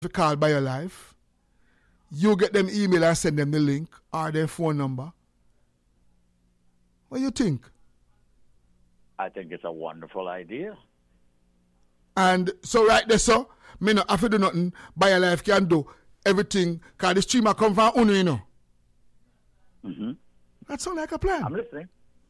If you call BioLife, you get them email and send them the link or their phone number. What do you think? I think it's a wonderful idea. And so right there, so, me no have to do nothing. BioLife can do everything because the streamer come from Uno, you know. Mm-hmm. That sound like a plan. I'm listening.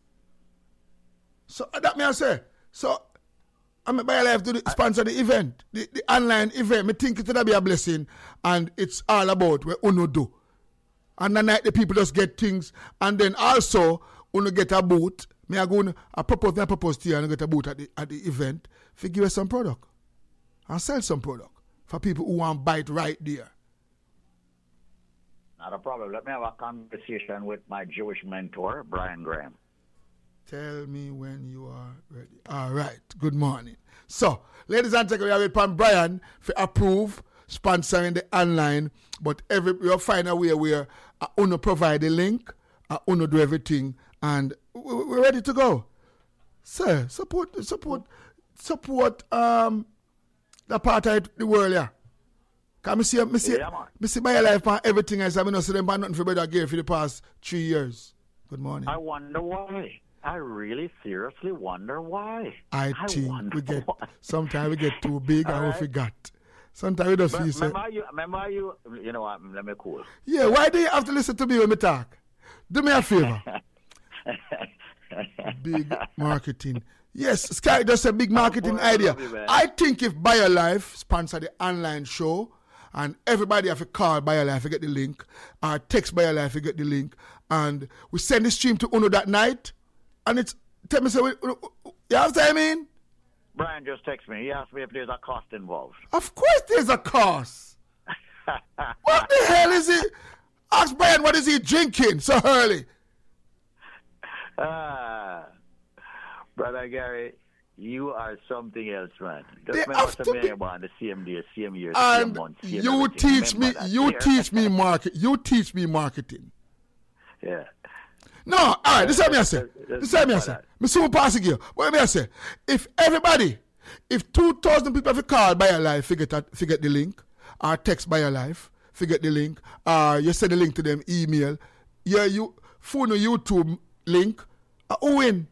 So that me I say. So I mean BioLife to sponsor the event, the online event. Me think it's gonna be a blessing, and it's all about what Uno do. And the night the people just get things, and then also Uno get a booth. I propose to you and get a booth at the event to give us some product and sell some product for people who want to buy it right there. Not a problem. Let me have a conversation with my Jewish mentor, Brian Graham. Tell me when you are ready. All right. Good morning. So, ladies and gentlemen, we have with Brian for approve sponsoring the online, but we'll find a way where Uno provide the link, Uno do everything, and we're ready to go. Sir, support the part of the world, yeah. Can I see BioLife and everything else. I mean, I see them by nothing for better gear for the past 3 years. Good morning. I wonder why. I really seriously wonder why. I think sometimes we get too big and we forgot. Sometimes we don't feel so. Remember you know what, let me cool. Yeah, why do you have to listen to me when we talk? Do me a favor. Big marketing. Yes, Sky does a big marketing idea. I think if BioLife sponsor the online show and everybody have to call BioLife to get the link, or text BioLife to get the link, and we send the stream to Uno that night, and it's tell me so. You know what I mean? Brian just texted me. He asked me if there's a cost involved. Of course, there's a cost. What the hell is it? Ask Brian what is he drinking so early. Brother Gary, you are something else, man. Just remember to me about the same day, same year, same month, same you teach me. You teach me market. You teach me marketing. Yeah. No, all right. This is what I say. Me soon pass it here. What I say? If 2,000 people have to call BioLife, forget the link, or text BioLife, forget the link, or you send the link to them email, you phone a YouTube link, who win?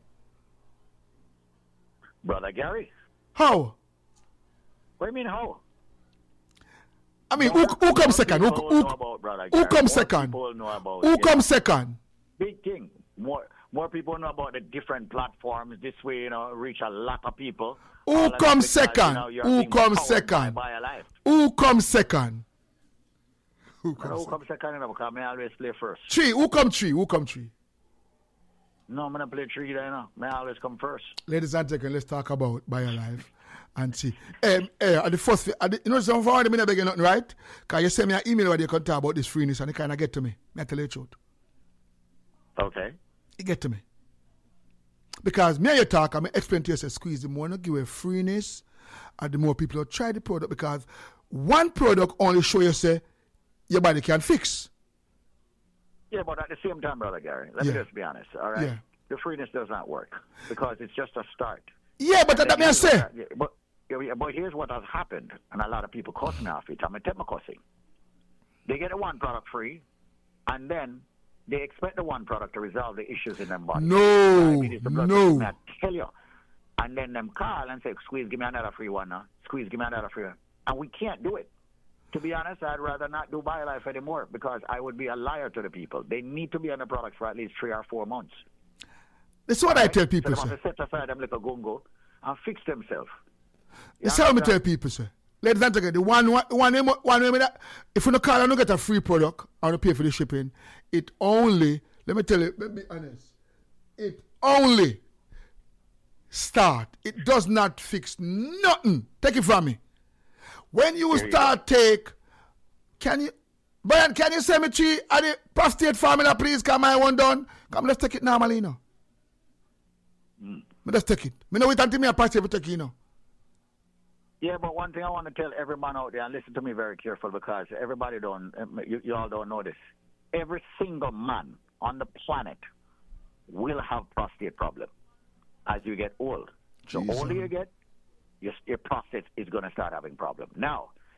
Brother Gary. How? What do you mean how? I mean, who comes second? Who comes second? Who comes second? Big thing. More people know about the different platforms. This way, reach a lot of people. Who comes second? Who comes second? Who comes second? Who comes second? Because I always play first. Three. Who come three? No, I'm going to play three there now. I always come first. Ladies and gentlemen, let's talk about BioLife and see. At the first, some for the minute begging nothing, right? Because you send me an email where you can talk about this freeness and it kind of get to me. I tell you the truth. Okay. It get to me. Because me and you talk, I explain to you, say, squeeze, the more you give a freeness, and the more people will try the product, because one product only show you, say, your body can fix. Yeah, but at the same time, Brother Gary, let me just be honest, all right? Yeah. The freeness does not work because it's just a start. Yeah, but that means say. But here's what has happened, and a lot of people cussing off it. I'm cussing. They get the one product free, and then they expect the one product to resolve the issues in their body. No. I tell you. And then them call and say, squeeze, give me another free one now. Squeeze, give me another free one. And we can't do it. To be honest, I'd rather not do BioLife anymore because I would be a liar to the people. They need to be on the product for at least 3 or 4 months. That's what I tell people, so they sir. Want to set aside them little gungo and fix themselves. That's how I tell people, sir. Ladies and gentlemen, if you don't call and don't get a free product or don't pay for the shipping, it only, let me be honest, it only start. It does not fix nothing. Take it from me. When you start Brian, can you send me 3 at the prostate formula, please? Come my one done. Come, let's take it normally, you know. Let's take it. Me know wait until me a prostate to take it, you know. Yeah, but one thing I want to tell every man out there, and listen to me very careful because everybody you all don't know this. Every single man on the planet will have prostate problem as you get old. The older you get, your prostate is going to start having problems. Now,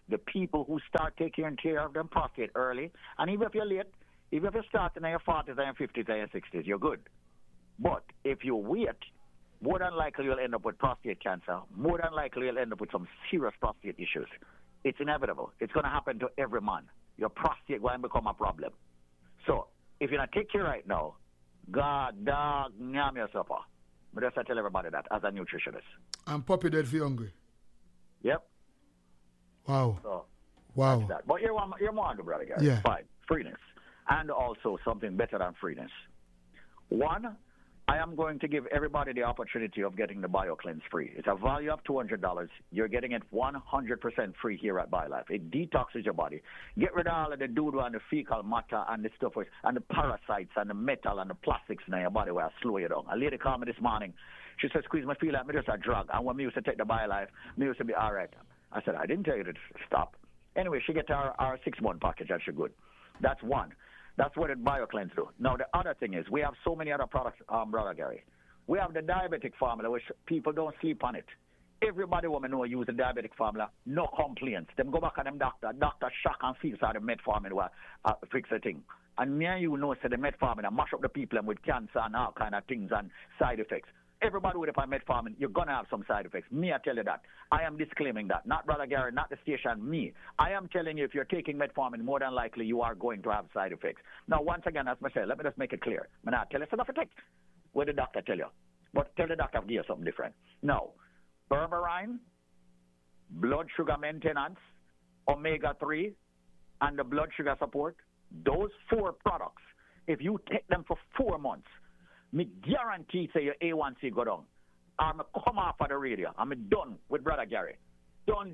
the people who start taking care of them prostate early, and even if you're late, even if you start in your 40s and your 50s and your 60s, you're good. But if you wait, more than likely you'll end up with prostate cancer. More than likely you'll end up with some serious prostate issues. It's inevitable. It's going to happen to every man. Your prostate will become a problem. So if you're not take care right now, God, dog, nyam your supper. But just I tell everybody that as a nutritionist. And puppy dead for hungry. Yep. Wow. So, wow. That's that. But you're more on the brother, Gary. Yeah. Fine. Freeness. And also something better than freeness. One, I am going to give everybody the opportunity of getting the BioCleanse free. It's a value of $200. You're getting it 100% free here at BioLife. It detoxes your body. Get rid of all of the doodle and the fecal matter and the stuff and the parasites and the metal and the plastics in your body where I slow you down. A lady called me this morning. She said, "Squeeze, me feel like me just a drug. And when me used to take the BioLife, me used to be all right." I said, "I didn't tell you to stop." Anyway, she gets our 6-month package and she's good. That's one. That's what it BioCleanse do. Now, the other thing is we have so many other products, Brother Gary. We have the diabetic formula, which people don't sleep on it. Everybody women know use the diabetic formula, no complaints. Them go back and them doctor shock and feel how the metformin will fix the thing. And me and you know, say the metformin mash up the people with cancer and all kind of things and side effects. Everybody with a metformin, you're going to have some side effects. Me, I tell you that. I am disclaiming that. Not Brother Gary, not the station, me. I am telling you, if you're taking metformin, more than likely you are going to have side effects. Now, once again, as I said, let me just make it clear. I'm not telling you enough effect. What the doctor tell you. But tell the doctor to give you something different. Now, berberine, blood sugar maintenance, omega-3, and the blood sugar support, those 4 products, if you take them for 4 months, me guarantee say your A1C go down. I'm come off of the radio. I'm done with Brother Gary. Done.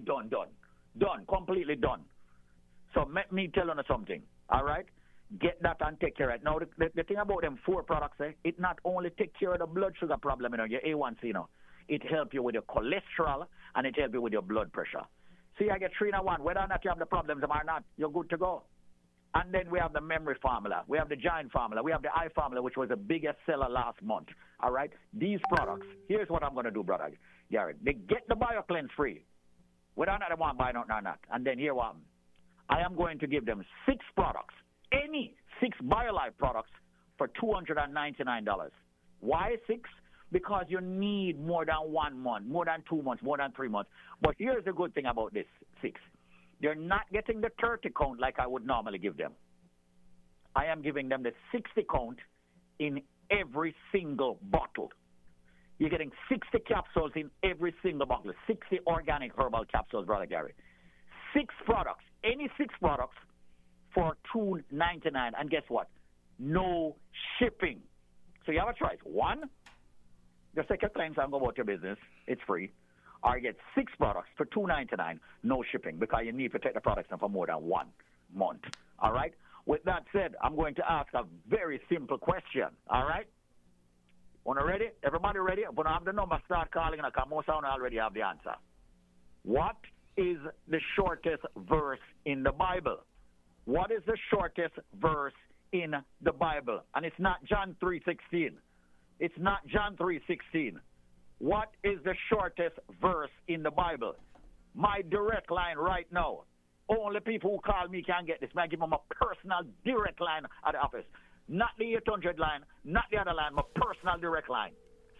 Completely done. So let me tell you something, all right? Get that and take care of it. Now, the thing about them 4 products, it not only take care of the blood sugar problem, your A1C, it help you with your cholesterol and it help you with your blood pressure. See, I get 3 in 1. Whether or not you have the problems or not, you're good to go. And then we have the memory formula. We have the giant formula. We have the eye formula, which was the biggest seller last month. All right? These products, here's what I'm going to do, Brother Garrett. They get the BioCleanse free. Whether or not they want to buy it or not. And then here what I am going to give them 6 products, any 6 BioLife products for $299. Why 6? Because you need more than 1 month, more than 2 months, more than 3 months. But here's the good thing about this 6. They're not getting the 30 count like I would normally give them. I am giving them the 60 count in every single bottle. You're getting 60 capsules in every single bottle, 60 organic herbal capsules, Brother Gary. 6 products, any 6 products for $299. And guess what? No shipping. So you have a choice. 1, just take your clients and go about your business. It's free. Or you get 6 products for $299, no shipping, because you need to take the products for more than 1 month. All right? With that said, I'm going to ask a very simple question. All right? Wanna ready? Everybody ready? I'm going to have the number start calling, and most of you already have the answer. What is the shortest verse in the Bible? What is the shortest verse in the Bible? And it's not John 3:16. It's not John 3:16. What is the shortest verse in the Bible? My direct line right now. Only people who call me can get this. I give them a personal direct line at the office. Not the 800 line, not the other line, my personal direct line.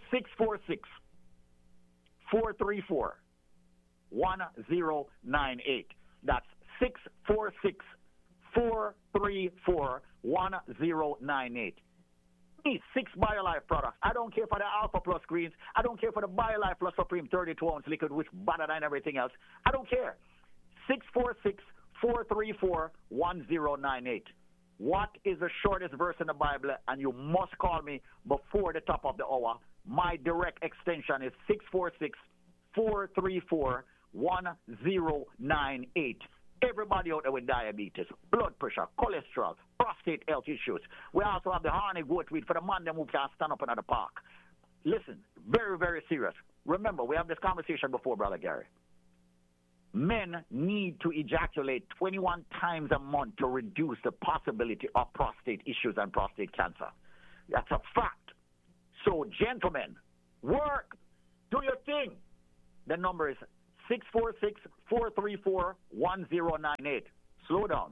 646-434-1098. That's 646-434-1098. 6 BioLife products. I don't care for the Alpha Plus greens. I don't care for the BioLife Plus Supreme 32-ounce liquid, which better than everything else. I don't care. 646-434-1098. What is the shortest verse in the Bible? And you must call me before the top of the hour. My direct extension is 646-434-1098. Everybody out there with diabetes, blood pressure, cholesterol, prostate health issues. We also have the horny goat weed for the man who can't stand up in the park. Listen, very, very serious. Remember, we have this conversation before, Brother Gary. Men need to ejaculate 21 times a month to reduce the possibility of prostate issues and prostate cancer. That's a fact. So, gentlemen, work, do your thing. The number is 646-434-1098. Slow down.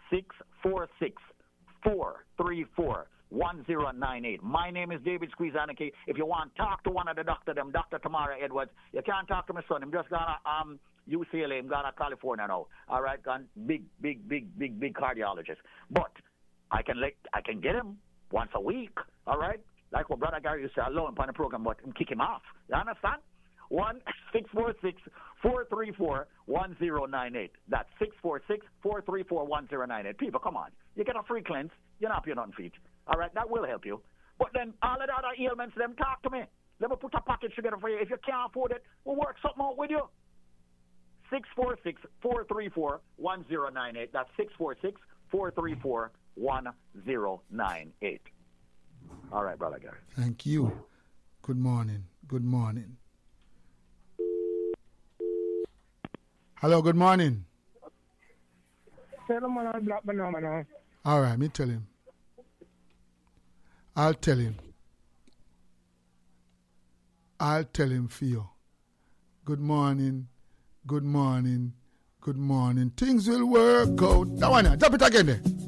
646-434-1098. My name is David Squeeze Anarchy. If you want to talk to one of the doctor, them Dr. Tamara Edwards, you can't talk to my son. I'm just gonna UCLA, I'm gonna California now. All right, gone big cardiologist. But I can get him once a week. All right, like what Brother Gary used to say, alone upon the program, but kick him off. You understand? 1-646-434-1098. That's 646-434-1098. People, come on. You get a free cleanse, you're not on feet. All right, that will help you. But then all of the other ailments, them talk to me. Let me put a package together for you. If you can't afford it, we'll work something out with you. 646-434-1098. That's 646-434-1098. All right, Brother Gary. Thank you. Good morning. Good morning. Hello, good morning. All right, me tell him. I'll tell him for you. Good morning, good morning, good morning. Things will work out. That one, drop it again there.